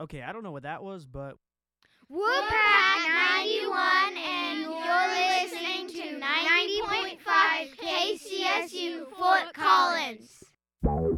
Okay, I don't know what that was, but Whoop-Pack 91, and you're listening to 90.5 KCSU Fort Collins.